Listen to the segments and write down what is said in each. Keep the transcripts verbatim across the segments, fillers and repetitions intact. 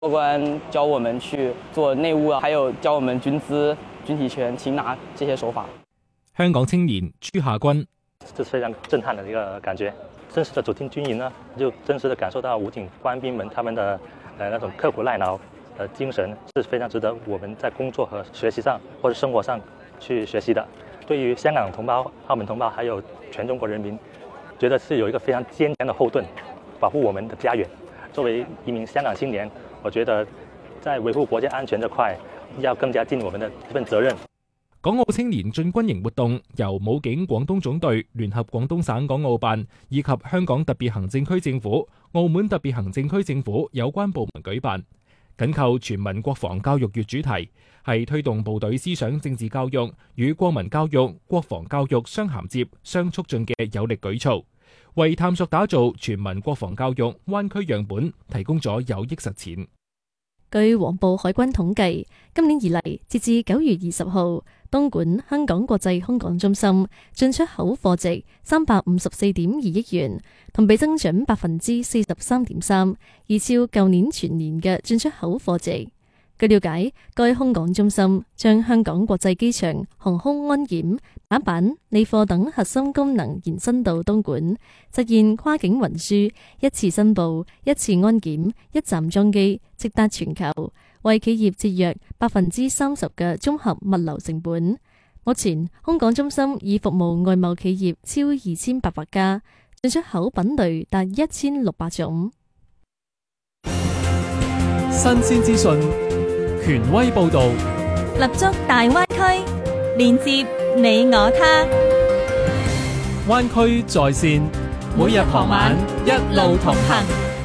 教官教我們去做內務啊，還有教我們軍資、軍體拳、擒拿這些手法。 香港青年朱夏軍， 這是非常震撼的一個感覺。正式的走進軍營呢，就真實的感受到武警官兵們他們的呃那種刻苦耐勞的精神，是非常值得我們在工作和學習上或者生活上去學習的。對於香港同胞、澳門同胞還有全中國人民，覺得是有一個非常堅強的後盾，保護我們的家園。作為一名香港青年，我覺得在維護國家安全這塊要更加盡我們的這份責任。 港澳青年進軍營活動由武警廣東總隊聯合廣東省港澳辦以及香港特別行政區政府、澳門特別行政區政府有關部門舉辦，緊扣全民國防教育月主題，係推動部隊思想政治教育與國民教育、國防教育相銜接、相促進嘅有力舉措，為探索打造全民國防教育灣區樣本提供咗有益實踐。 據黃埔海軍統計，今年以嚟，截至九月二十號，東莞香港國際空港中心進出口貨值三百五十四點二億元，同比增長百分之四十三點三，而超舊年全年嘅進出口貨值。據了解，該空港中心將香港國際機場航空安檢、把板、理貨等核心功能延伸到東莞，實現跨境運輸一次申報、一次安檢、一站裝機，直達全球，為企業節約百分之三十嘅綜合物流成本。目前，空港中心已服務外貿企業超二千八百家，進出口品類達一千六百種。 新鮮資訊，權威報導， 立足大灣區，連接你我他。 灣區在線，每日傍晚一路同行。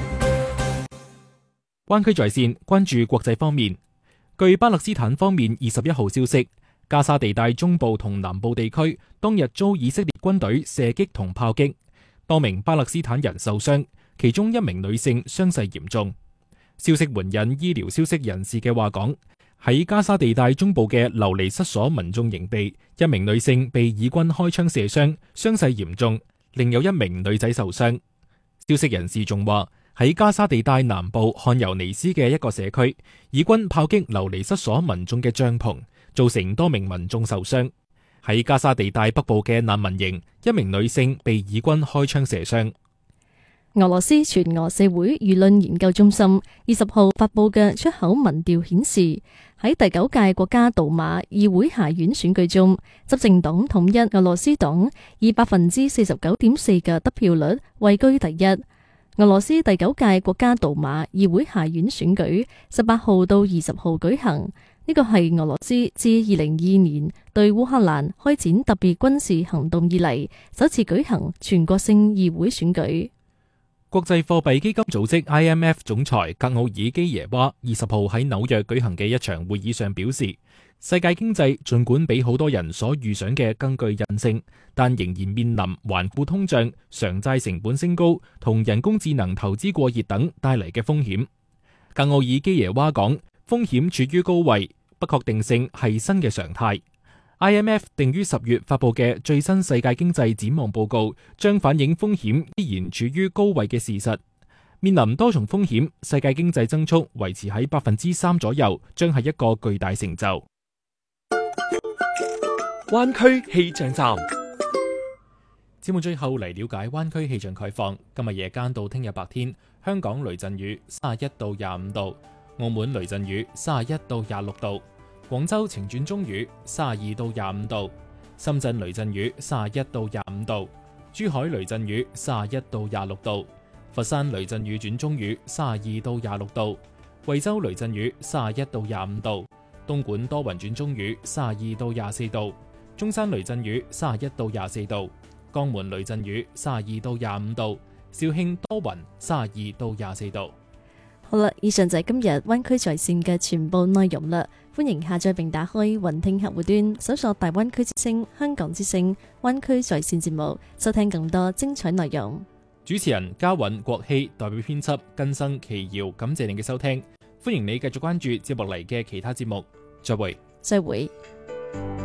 灣區在線關注國際方面，據巴勒斯坦方面二十一號消息，加沙地帶中部同南部地區當日遭以色列軍隊射擊同炮擊，多名巴勒斯坦人受傷，其中一名女性傷勢嚴重。消息援引醫療消息人士嘅話講，喺加沙地帶中部嘅流離失所民眾營地，一名女性被以軍開槍射傷，傷勢嚴重，另有一名女仔受傷。消息人士仲話，喺加沙地帶南部漢尤尼斯嘅一個社區，以軍炮擊流離失所民眾嘅帳篷，造成多名民眾受傷。喺加沙地帶北部嘅難民營，一名女性被以軍開槍射傷。 俄羅斯全俄社會輿論研究中心二十號發佈嘅出口民調顯示，喺第九屆國家杜馬議會下院選舉中，執政黨統一俄羅斯黨以百分之四十九點四嘅得票率位居第一。俄羅斯第九屆國家杜馬議會下院選舉十八號到二十號舉行，呢個係俄羅斯自二零二二年對烏克蘭開展特別軍事行動以嚟首次舉行全國性議會選舉。 國際貨幣基金組織 I M F 總裁格奧爾基耶娃二十號喺紐約舉行嘅一場會議上表示，世界經濟盡管比好多人所預想嘅更具韌性，但仍然面臨頑固通脹、償債成本升高同人工智能投資過熱等帶嚟嘅風險。格奧爾基耶娃講，風險處於高位，不確定性係新嘅常態。I M F 定於十月發佈嘅最新世界經濟展望報告，將反映風險依然處於高位嘅事實。面臨多重風險，世界經濟增速維持喺百分之三左右，將係一個巨大成就。 灣區氣象站， 節目最後嚟了解灣區氣象概況。今日夜間到聽日白天，香港雷陣雨三十一到廿五度，澳門雷陣雨三十一到廿六度。廣州晴轉中雨三十二到廿五度，深圳雷陣雨三十一到廿五度，珠海雷陣雨三十一到廿六度，佛山雷陣雨轉中雨三十二到廿六度，惠州雷陣雨三十一到廿五度，東莞多雲轉中雨三十二到廿四度，中山雷陣雨三十一到廿四度，江門雷陣雨三十二到廿五度，肇慶多雲三十二到廿四度。 好啦，以上就係今日灣區在線嘅全部內容啦。歡迎下載並打開雲聽客戶端，搜索大灣區之聲、香港之聲、灣區在線節目，收聽更多精彩內容。 主持人嘉韻、國希，代表編輯根生、奇瑤，感謝你嘅收聽。歡迎你繼續關注接落嚟嘅其他節目。再會。 再會。